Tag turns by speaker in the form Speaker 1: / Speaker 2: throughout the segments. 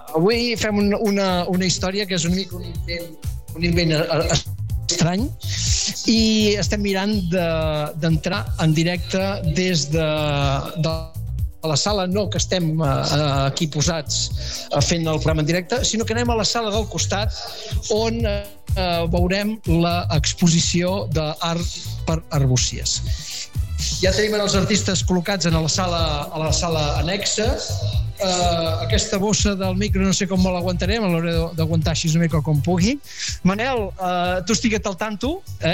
Speaker 1: Avui fem una història que és un invent estrany i estem mirant d'entrar en directe des de la sala, no que estem aquí posats fent el programa en directe, sinó que anem a la sala del costat on veurem l'exposició d'art per Arbúcies. Ja tenim els artistes col·locats a la sala anexa. Aquesta bossa del micro no sé com me l'aguantarem, l'hauré d'aguantar així una mica com pugui. Manel, tu estigue't al tanto,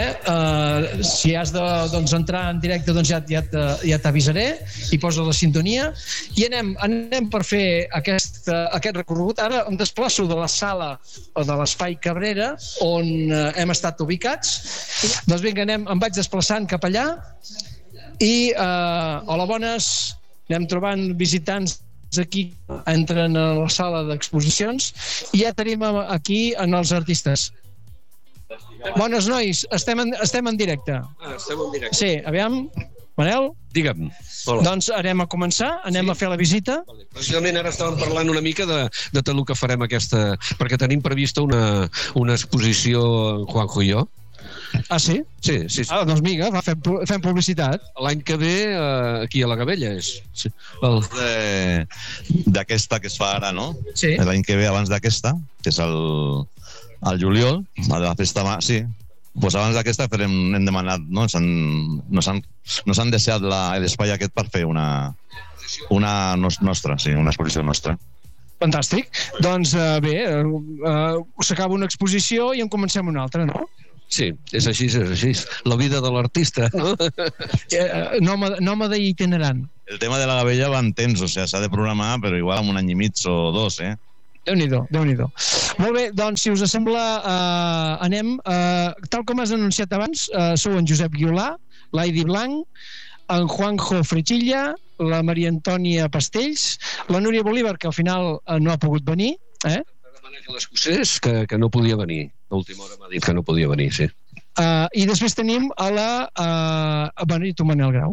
Speaker 1: si has d'entrar en directe ja t'avisaré i posa la sintonia i anem per fer aquest recorregut. Ara em desplaço de la sala o de l'espai Cabrera on hem estat ubicats. Doncs vinga, em vaig desplaçant cap allà i hola, bones, anem trobant visitants aquí, entren a la sala d'exposicions i ja tenim aquí en els artistes. Bones, nois, estem en directe.
Speaker 2: Estem en directe.
Speaker 1: Sí, aviam, Manel?
Speaker 2: Digue'm. Hola.
Speaker 1: Doncs anem a començar, anem a fer la visita.
Speaker 2: Precisament ara estàvem parlant una mica de tot el que farem perquè tenim prevista una exposició en Juanjo i jo.
Speaker 1: Ah, sí?
Speaker 2: Sí.
Speaker 1: Doncs vinga, fem publicitat.
Speaker 2: L'any que ve, aquí a la Gavella és. Sí.
Speaker 3: D'aquesta que es fa ara, no?
Speaker 1: Sí.
Speaker 3: L'any que ve, abans d'aquesta, que és el juliol, a la festa... Sí. Pues abans d'aquesta hem demanat, no? Nos han deixat l'espai aquest per fer una nostra, sí, una exposició nostra.
Speaker 1: Fantàstic. Doncs bé, s'acaba una exposició i en comencem una altra, no?
Speaker 2: Sí, és així. La vida de l'artista, no?
Speaker 1: Nòmada i itinerant.
Speaker 3: El tema de la Gavella va en temps, o sigui, s'ha de programar, però igual en un any i mig o dos,
Speaker 1: Déu-n'hi-do. Molt bé, doncs, si us sembla, anem. Tal com has anunciat abans, sou en Josep Guiolà, l'Aidi Blanc, en Juanjo Frechilla, la Maria Antònia Pastells, la Núria Bolívar, que al final no ha pogut venir,
Speaker 2: l'escocès que no podia venir. L'última hora m'ha dit que no podia venir, sí.
Speaker 1: I després tenim i tu, Manel Grau.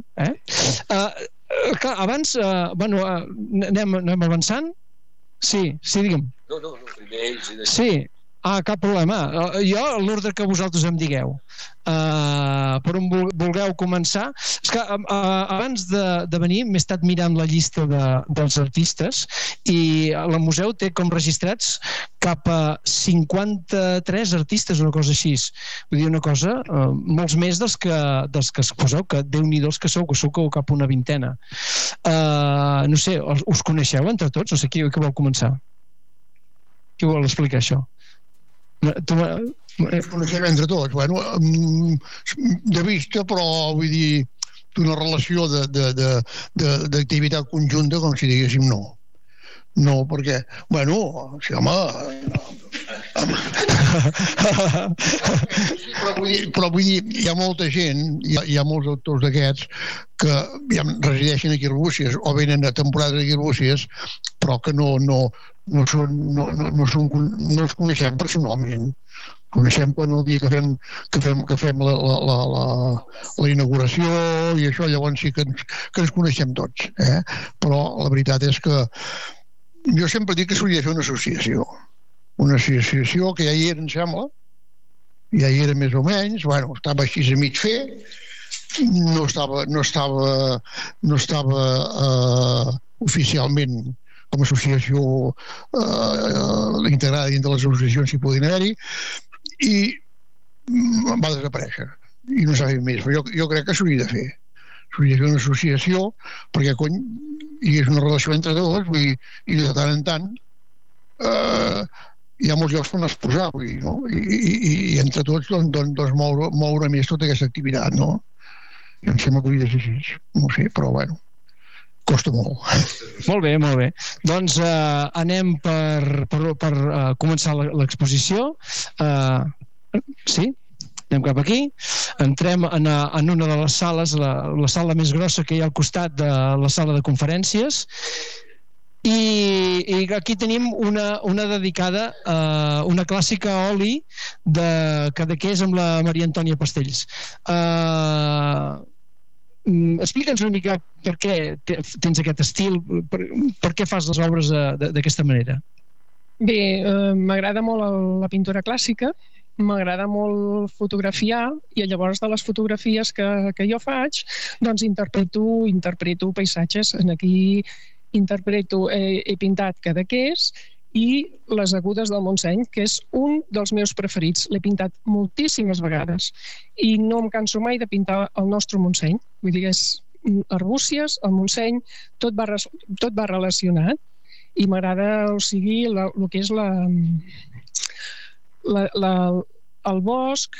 Speaker 1: Clar, abans, anem avançant? Sí, digue'm.
Speaker 2: No, primer ells.
Speaker 1: Sí, cap problema. Jo, l'ordre que vosaltres em digueu. Per on vulgueu començar. És que abans de venir m'he estat mirant la llista dels artistes i el museu té com registrats cap a 53 artistes, una cosa així. Vull dir, una cosa, molts més dels que exposeu, que Déu-n'hi-do els que sou cap una vintena. No sé, us coneixeu entre tots? No sé qui vol començar. Qui vol explicar això?
Speaker 4: Ens coneixem entre tots, de vista, però vull dir, d'una relació d'activitat conjunta, com si diguéssim no, perquè, sí, home, però vull dir, hi ha molta gent, hi ha molts autors d'aquests que resideixen aquí a Arbúcies o venen a temporada aquí a Arbúcies, però que no els coneixem personalment. Coneixem quan el dia que fem la inauguració i això, llavors sí que ens coneixem tots, però la veritat és que jo sempre dic que s'hauria de fer una associació que ja hi era, em sembla, ja hi era més o menys, estava així a mig fer, no estava oficialment com a associació integrada dins de les associacions si podien haver-hi, i va desaparèixer i no s'ha fet més, però jo crec que s'hauria de fer una associació perquè hi és una relació entre tots, i de tant en tant hi ha molts llocs per exposar, no? I entre tots moure més tota aquesta activitat, no? I em sembla que hauria de ser així, no sé, però costa molt.
Speaker 1: Molt bé. Doncs anem per començar l'exposició. Sí? Anem cap aquí. Entrem en una de les sales, la sala més grossa que hi ha al costat de la sala de conferències. I aquí tenim una dedicada a una clàssica a oli de Cadaqués amb la Maria Antònia Pastells. Explica'ns una mica per què tens aquest estil, per què fas les obres d'aquesta manera.
Speaker 5: Bé, m'agrada molt la pintura clàssica, m'agrada molt fotografiar i llavors de les fotografies que jo faig doncs interpreto paisatges. Aquí he pintat Cadaqués i les Agudes del Montseny, que és un dels meus preferits. L'he pintat moltíssimes vegades i no em canso mai de pintar el nostre Montseny. Vull dir, és Arbúcies, el Montseny, tot va relacionat i m'agrada, o sigui, el que és el bosc,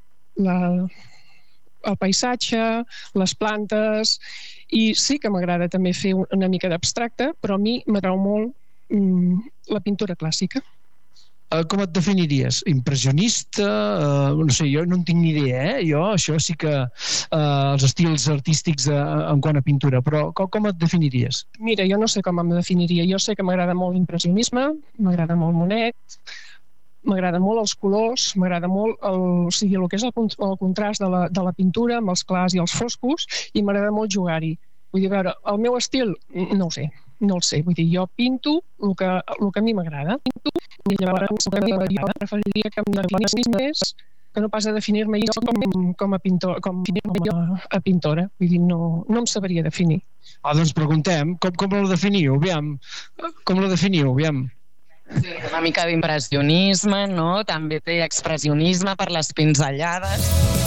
Speaker 5: el paisatge, les plantes, i sí que m'agrada també fer una mica d'abstracte, però a mi m'atrau molt la pintura clàssica.
Speaker 1: Com et definiries? Impressionista? No sé, jo no en tinc ni idea, Jo, això sí que els estils artístics en quant a pintura, però com et definiries?
Speaker 5: Mira, jo no sé com em definiria. Jo sé que m'agrada molt l'impressionisme, m'agrada molt Monet, m'agrada molt els colors, m'agrada molt el que és el contrast de la pintura amb els clars i els foscos, i m'agrada molt jugar-hi. Vull dir, veure, el meu estil, no el sé. Vull dir, jo pinto el que a mi m'agrada. I llavors jo preferiria que em definissis més que no pas a definir-me jo com a pintora. Vull dir, no em sabria definir.
Speaker 1: Doncs preguntem, com la definiu? Aviam. Com la definiu? Aviam.
Speaker 6: Una mica d'impressionisme, no? També té expressionisme per les pinzellades.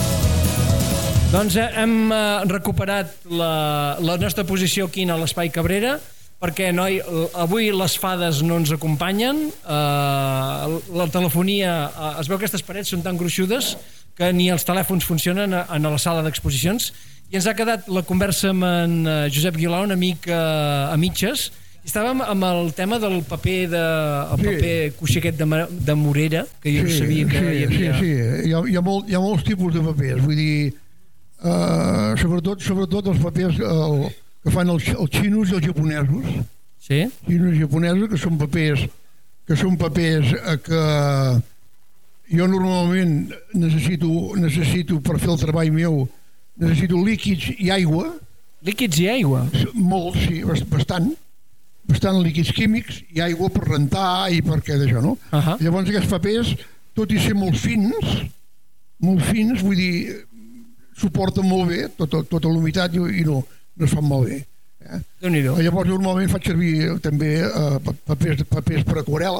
Speaker 7: Doncs hem recuperat la nostra posició aquí a l'Espai Cabrera, perquè avui les fades no ens acompanyen, la telefonia, es veu que aquestes parets són tan gruixudes que ni els telèfons funcionen a la sala d'exposicions, i ens ha quedat la conversa amb en Josep Guilà una mica a mitges. Estàvem amb el tema del paper coixí aquest de Morera, que jo no sabia que hi havia.
Speaker 4: Sí, hi ha molts tipus de papers, vull dir, sobretot els papers que fan els xinos i els japonesos.
Speaker 7: Sí?
Speaker 4: Xinos i japonesos, que són papers que jo normalment necessito per fer el treball meu, necessito líquids i aigua.
Speaker 7: Líquids i aigua?
Speaker 4: Molt, sí, bastant líquids químics i aigua per rentar i per què d'això, no? Llavors aquests papers, tot i ser molt fins, vull dir, suporten molt bé tota l'humitat i no es fan molt bé. Llavors normalment faig servir també papers per aquarel·la,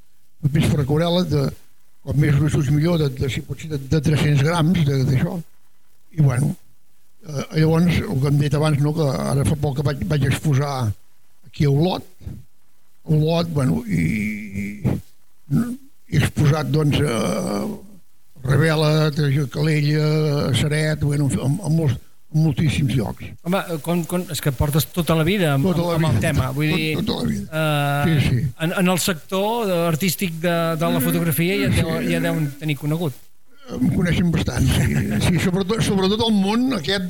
Speaker 4: com més gruixos millor, si pot ser de 300 grams d'això. I bueno, llavors el que hem dit abans, que ara fa poc que vaig exposar aquí a Olot, bueno, i he exposat doncs Revela, Calella, Ceret, bueno, en moltíssims llocs.
Speaker 7: Home, és que portes tota la vida amb el tema. Vull dir,
Speaker 4: tota la vida. Sí.
Speaker 7: En el sector artístic de la fotografia ja deuen tenir conegut.
Speaker 4: Em coneixen bastant, sí. Sobretot el món aquest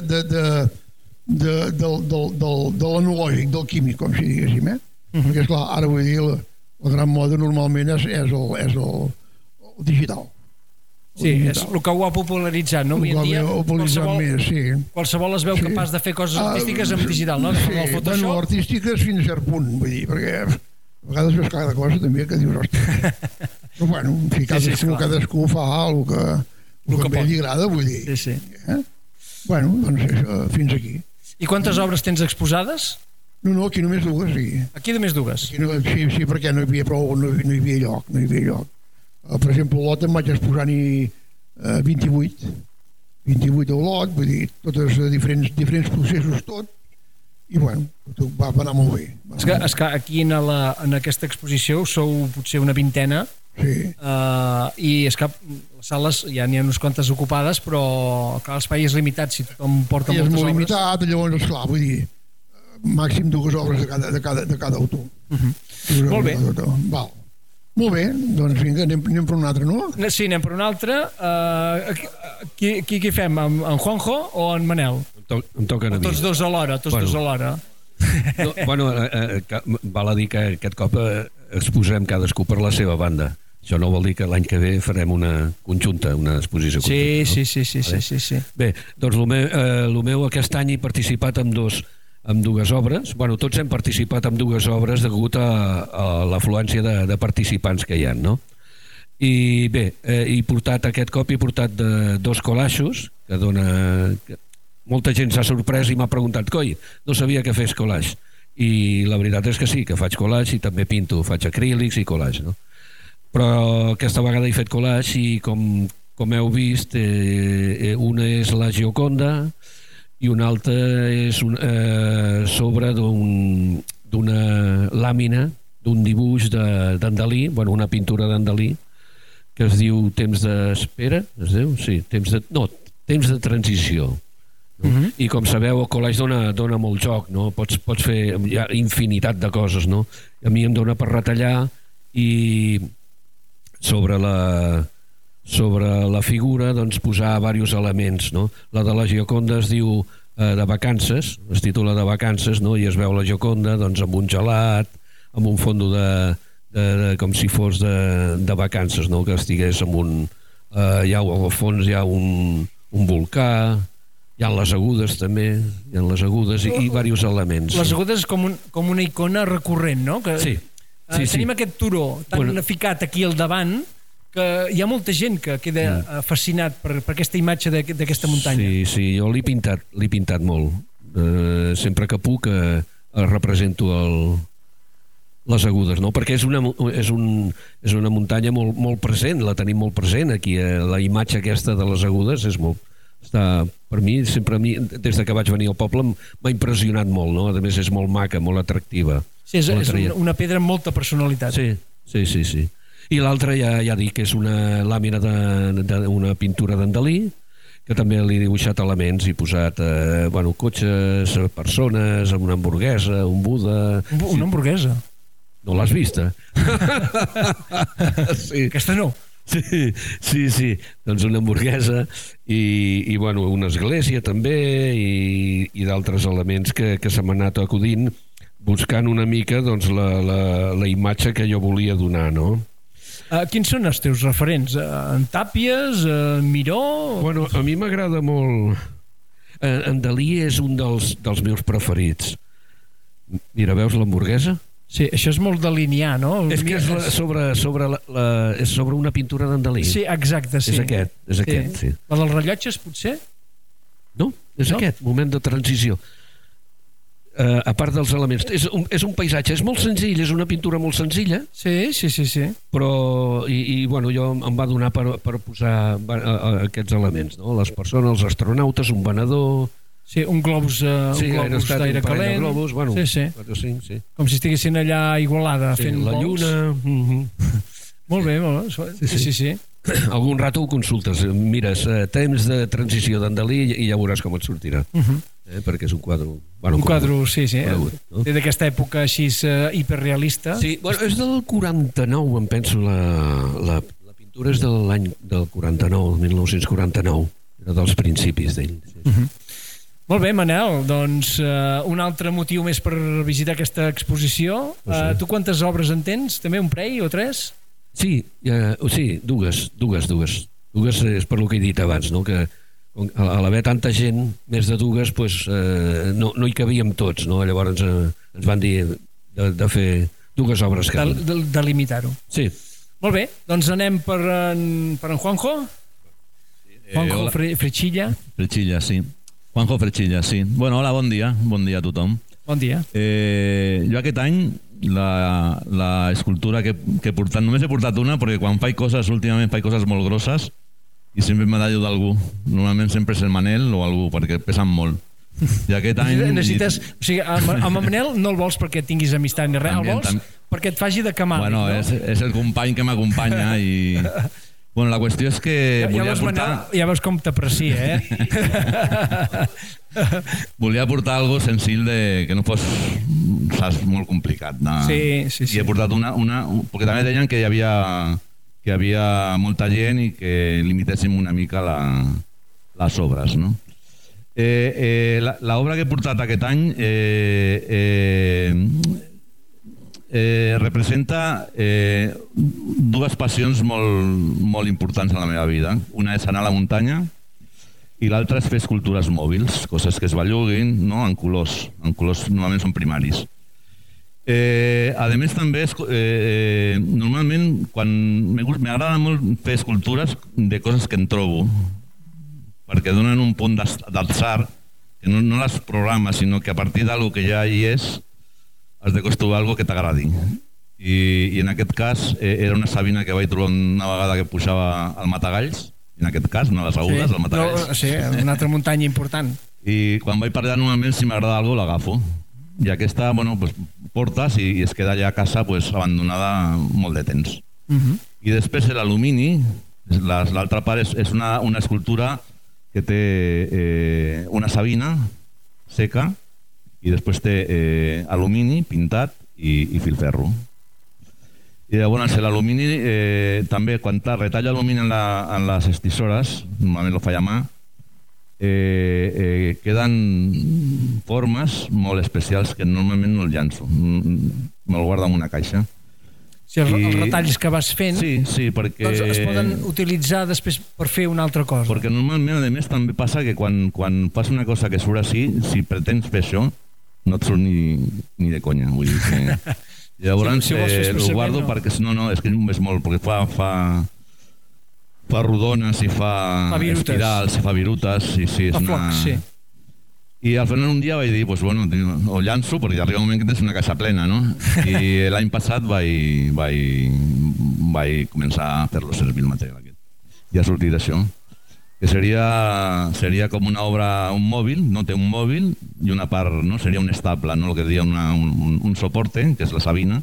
Speaker 4: de l'analògic, del químic, com si diguéssim, Perquè, esclar, ara vull dir, la gran moda normalment és el digital.
Speaker 7: Sí, és el que ho ha popularitzat, no? Avui en dia qualsevol es veu capaç de fer coses artístiques amb digital, no?
Speaker 4: Sí, bueno, artístiques fins a cert punt, vull dir, perquè a vegades veus cada cosa també que dius, ostres. Però bueno, en fi, cadascú fa el que li agrada, vull dir.
Speaker 7: Sí.
Speaker 4: Bueno, doncs fins aquí.
Speaker 7: I quantes obres tens exposades?
Speaker 4: No, aquí només dues, sí.
Speaker 7: Aquí només dues?
Speaker 4: Sí, perquè no hi havia prou, no hi havia lloc. Per exemple, a Olot em vaig exposar-hi 28 a Olot, vull dir, totes diferents processos tot, i bueno, va anar molt bé.
Speaker 7: És que aquí en aquesta exposició sou potser una vintena, i és que les sales ja n'hi ha unes quantes ocupades, però l'espai és limitat, si tothom porta moltes obres.
Speaker 4: És molt limitat, llavors, esclar, vull dir, màxim 2 obres de cada autor.
Speaker 7: Molt bé.
Speaker 4: Val. Molt bé, doncs vinga, anem per un altre, no?
Speaker 7: Sí, anem per un altre. Qui fem, en Juanjo o en Manel?
Speaker 2: Em toquen a mi.
Speaker 7: Tots dos alhora.
Speaker 2: Bueno, val a dir que aquest cop exposem cadascú per la seva banda. Això no vol dir que l'any que ve farem una conjunta, una exposició conjunta.
Speaker 7: Sí.
Speaker 2: Bé, doncs el meu aquest any he participat amb amb dues obres. Bueno, tots hem participat en dues obres degut a l'afluència de participants que hi ha, no? I bé, aquest cop he portat dos collages que dona... Molta gent s'ha sorprès i m'ha preguntat, coi, no sabia que fes collage. I la veritat és que sí, que faig collage i també pinto, faig acrílics i collage, no? Però aquesta vegada he fet collage i com heu vist, una és la Gioconda i una altra és sobre d'una làmina, d'un dibuix d'en Dalí, bueno, una pintura d'en Dalí, que es diu Temps d'espera, es diu? Sí, Temps de transició. No? I com sabeu, el collage dona molt joc, no? Pots fer infinitat de coses, no? A mi em dona per retallar i sobre la figura doncs, posar diversos elements, no? La de la Gioconda es diu de vacances, es titula de vacances, no? I es veu la Gioconda doncs, amb un gelat, amb un fondo com si fos de vacances, no? Que estigués amb al fons hi ha un volcà, hi ha les agudes també, hi ha les agudes i diversos elements.
Speaker 7: Les agudes és com una icona recurrent, no? Que,
Speaker 2: sí.
Speaker 7: Tenim aquest turó tan ficat aquí al davant que hi ha molta gent que queda fascinat per aquesta imatge d'aquesta muntanya.
Speaker 2: Sí, jo l'he pintat molt. Sempre que puc represento les agudes, no? Perquè és una muntanya molt present, la tenim molt present aquí. La imatge aquesta de les agudes és molt... Per mi, sempre des que vaig venir al poble m'ha impressionat molt, no? A més és molt maca, molt atractiva.
Speaker 7: Sí, és una pedra amb molta personalitat.
Speaker 2: Sí. I l'altra ja dic que és una làmina d'una pintura d'en Dalí, que també li he dibuixat elements i posat cotxes, persones, una hamburguesa, un Buda...
Speaker 7: Una hamburguesa?
Speaker 2: No l'has vista?
Speaker 7: Sí. Aquesta no.
Speaker 2: Sí, doncs una hamburguesa i una església també i d'altres elements que se m'han anat acudint buscant una mica doncs, la imatge que jo volia donar, no?
Speaker 7: Quins són els teus referents? En Tàpies? En Miró?
Speaker 2: Bueno, a mi m'agrada molt... En Dalí és un dels meus preferits. Mira, veus l'hamburguesa?
Speaker 7: Sí, això és molt delinear, no?
Speaker 2: És que és sobre una pintura d'en Dalí.
Speaker 7: Sí, exacte, sí.
Speaker 2: És aquest, sí.
Speaker 7: La dels rellotges, potser?
Speaker 2: No, és aquest, moment de transició. A part dels elements. És un paisatge, és molt senzill, és una pintura molt senzilla.
Speaker 7: Sí.
Speaker 2: Però, jo em va donar per posar aquests elements, no? Les persones, els astronautes, un venedor...
Speaker 7: Sí, un globus d'aire calent.
Speaker 2: Globus,
Speaker 7: sí. Com si estiguessin allà a Igualada fent
Speaker 2: la
Speaker 7: vols.
Speaker 2: lluna.
Speaker 7: Molt bé. Sí.
Speaker 2: Algun rato ho consultes. Mires Temps de transició d'en Dalí i ja veuràs com et sortirà. Perquè és un quadre...
Speaker 7: Un quadre, sí. Té d'aquesta època així hiperrealista.
Speaker 2: Sí, és del 49, em penso. La pintura és de l'any del 49, 1949. Era dels principis d'ell.
Speaker 7: Molt bé, Manel, doncs un altre motiu més per visitar aquesta exposició. Tu quantes obres en tens? També un parell o tres?
Speaker 2: Sí, dues. Dues és per lo que he dit abans, no? Que a l'haver tanta gent, més de dues, no hi cabíem tots, no? Llavors ens van dir de fer dues obres cada una.
Speaker 7: De limitar-ho.
Speaker 2: Sí.
Speaker 7: Molt bé, doncs anem per en Juanjo. Juanjo Frechilla.
Speaker 3: Frechilla, sí. Juanjo Frechilla, sí. Bueno, hola, bon dia a tothom.
Speaker 7: Bon dia.
Speaker 3: Jo aquest any la escultura que he portat, només he portat una perquè quan últimament faig coses molt grosses i sempre m'ha d'ajudar algú. Normalment sempre és el Manel o algú perquè pesen molt. I aquest any...
Speaker 7: Necessites... O sigui, amb el Manel no el vols perquè tinguis amistat ni res, el vols perquè et faci de camàlic,
Speaker 3: no? És el company que m'acompanya i... Bueno, la qüestió és que volia portar...
Speaker 7: Ja veus com t'aprecia,
Speaker 3: Volia portar algo senzill que no fos, saps, molt complicat. No?
Speaker 7: Sí.
Speaker 3: I he portat una... Perquè també deien que hi havia molta gent i que limitéssim una mica les obres, no? L'obra que he portat aquest any representa dues passions molt importants en la meva vida. Una és anar a la muntanya I l'altre és fer escultures mòbils, coses que es belluguin, no? En colors normalment són primaris. A més també normalment quan m'agrada molt fer escultures de coses que en trobo, perquè donen un punt d'atzar que no les programes, sinó que a partir d'algo que ja hi és has de construir algo que t'agradi. I en aquest cas era una sabina que vaig trobar una vegada que pujava al Matagalls, en aquest cas, no a les Agudes, al Matagalls.
Speaker 7: Sí, una altra muntanya important.
Speaker 3: I quan vaig parlar normalment, si m'agrada alguna cosa, l'agafo. I aquesta, bueno, pues, portes i es queda allà a casa pues, abandonada molt de temps. I després l'alumini, l'altra part és una escultura que té una sabina seca i després té alumini pintat i filferro. I llavors l'alumini també, quan retalla alumini en les estisores, normalment lo faig a mà, queden formes molt especials que normalment no el llanço, me'l guardo en una caixa.
Speaker 7: Si els retalls que vas fent
Speaker 3: perquè
Speaker 7: doncs es poden utilitzar després per fer una altra cosa.
Speaker 3: Perquè normalment, a més, també passa que quan fas una cosa que surt així, si pretens fer això, no et surt ni de conya. Vull dir que... Llavors el guardo perquè no, és que és molt, perquè fa rodones i fa espirals i fa virutes i sí, és una... I al final un dia vaig dir, pues bueno, ho llanço perquè arriba un moment que tens una casa plena, no? I l'any passat vaig començar a fer-lo servir el material aquest. I ha sortit això, que seria com una obra, un mòbil, no té un mòbil i una part, no? Seria un estable, no? El que diria un soporte, que és la sabina,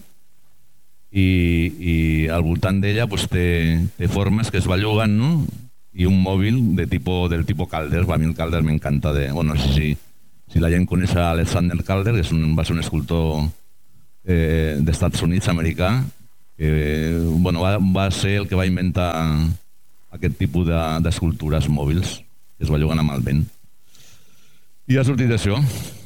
Speaker 3: i al voltant d'ella pues, té formes que es belluguen, no? I un mòbil del tipus Calder. A mi el Calder m'encanta. No sé si la gent coneix Alexander Calder, que va ser un escultor d'Estats Units, americà, que va ser el que va inventar aquest tipus d'escultures mòbils que es belluguen amb el vent. I ha sortit això.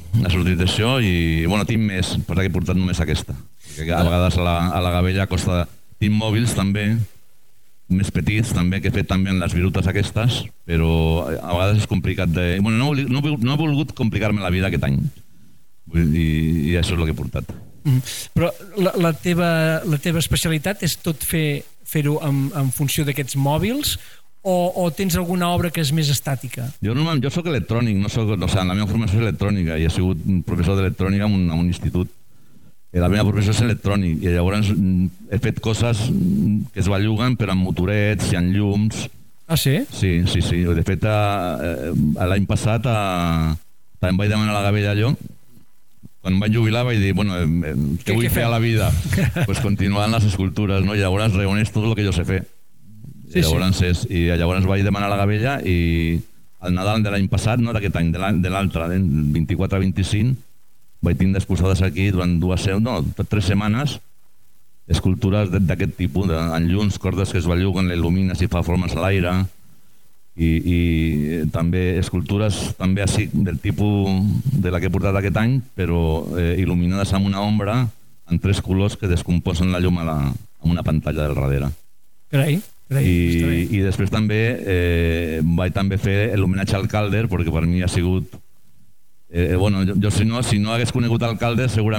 Speaker 3: I tinc més, però he portat només aquesta. Perquè a vegades a la gavella costa... Tinc mòbils també, més petits també, que he fet també en les virutes aquestes, però a vegades és complicat de... No he volgut complicar-me la vida aquest any. I això és el que he portat.
Speaker 7: Però la teva especialitat és tot fer-ho en funció d'aquests mòbils o tens alguna obra que és més estàtica?
Speaker 3: Jo soc electrònic, la meva formació és electrònica i he sigut professor d'electrònica en un institut. La meva professió és electrònic i llavors he fet coses que es belluguen però amb motorets i amb llums.
Speaker 7: Ah, sí?
Speaker 3: Sí. De fet, l'any passat també vaig demanar a la gavella allò. Quan em vaig jubilar vaig dir, què vull fer a la vida? Pues continuar en les escultures, no? I llavors reuneix tot el que jo sé fer. I llavors vaig demanar a la gavella i al Nadal de l'any passat, no d'aquest any, de l'altre, 24-25, vaig tindre exposades aquí durant 3 setmanes escultures d'aquest tipus, amb llums, cordes que es belluguen, l'il·lumines i fa formes a l'aire i també escultures també així del tipus de la que he portat aquest any, però il·luminades amb una ombra en 3 colors que descomposen la llum en una pantalla del darrere. I després també vaig també fer l'homenatge al Calder perquè per mi ha sigut jo si no hagués conegut el Calder segurament